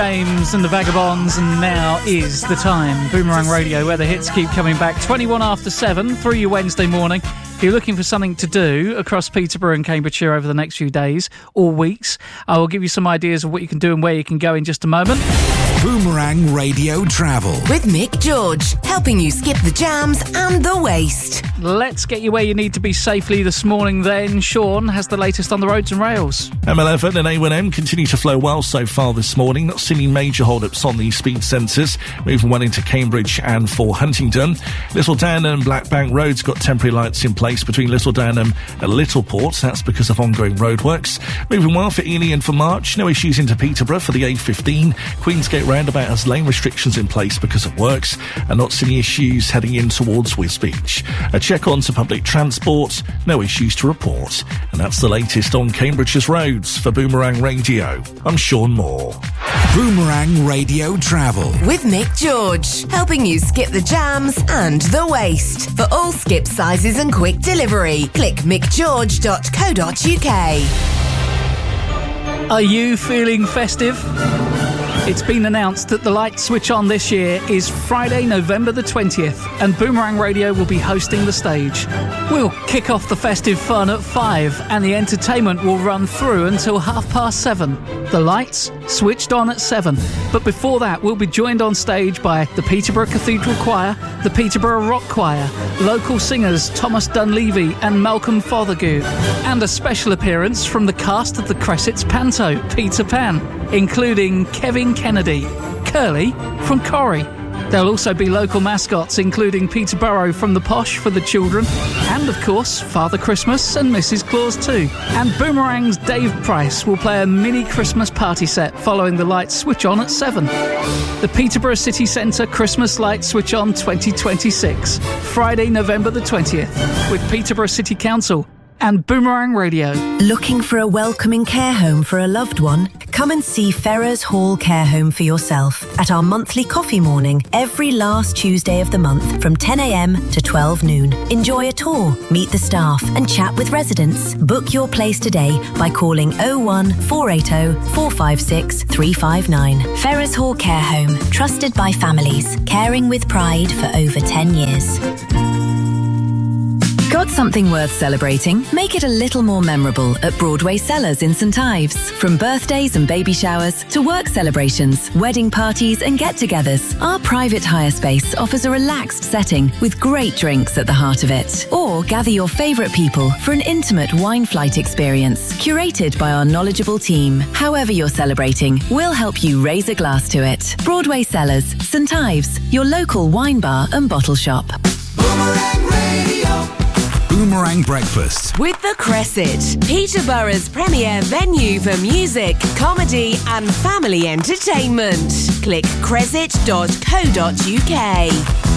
James and the Vagabonds, and now is the time. Boomerang Radio, where the hits keep coming back. 21 after 7 through your Wednesday morning. If you're looking for something to do across Peterborough and Cambridgeshire over the next few days or weeks, I will give you some ideas of what you can do and where you can go in just a moment. Boomerang Radio Travel with Mick George, helping you skip the jams and the waste. Let's get you where you need to be safely this morning then. Sean has the latest on the roads and rails. M11 and A1M continue to flow well so far this morning. Not seeing any major hold-ups on the speed sensors. Moving well into Cambridge and for Huntingdon. Little Downham Blackbank Road's got temporary lights in place between Little Downham and Littleport. That's because of ongoing roadworks. Moving well for Ely and for March. No issues into Peterborough for the A15. Queensgate roundabout has lane restrictions in place because of works, and not seeing issues heading in towards Wisbech. A check on to public transport, no issues to report. And that's the latest on Cambridgeshire's roads. For Boomerang Radio, I'm Sean Moore. Boomerang Radio Travel with Mick George, helping you skip the jams and the waste. For all skip sizes and quick delivery, click mickgeorge.co.uk. Are you feeling festive? It's been announced that the light switch on this year is Friday, November the 20th, and Boomerang Radio will be hosting the stage. We'll kick off the festive fun at 5, and the entertainment will run through until 7:30. The lights switched on at 7, but before that we'll be joined on stage by the Peterborough Cathedral Choir, the Peterborough Rock Choir, local singers Thomas Dunleavy and Malcolm Fothergill, and a special appearance from the cast of the Cressets Panto, Peter Pan, including Kevin Kennedy, Curly from Corrie. There'll also be local mascots, including Peterborough from the Posh for the children, and of course Father Christmas and Mrs. Claus too. And Boomerang's Dave Price will play a mini Christmas party set following the lights switch on at 7. The Peterborough City Centre Christmas Light Switch On 2026, Friday, November the 20th, with Peterborough City Council and Boomerang Radio. Looking for a welcoming care home for a loved one? Come and see Ferrers Hall Care Home for yourself at our monthly coffee morning every last Tuesday of the month from 10 a.m. to 12 noon. Enjoy a tour, meet the staff and chat with residents. Book your place today by calling 01 480 456 359. Ferrers Hall Care Home, trusted by families, caring with pride for over 10 years. Got something worth celebrating? Make it a little more memorable at Broadway Cellars in St Ives. From birthdays and baby showers to work celebrations, wedding parties and get-togethers, our private hire space offers a relaxed setting with great drinks at the heart of it. Or gather your favourite people for an intimate wine flight experience curated by our knowledgeable team. However you're celebrating, we'll help you raise a glass to it. Broadway Cellars, St Ives, your local wine bar and bottle shop. Boomerang Radio. Boomerang Breakfast with the Cresset, Peterborough's premier venue for music, comedy and family entertainment. Click cresset.co.uk.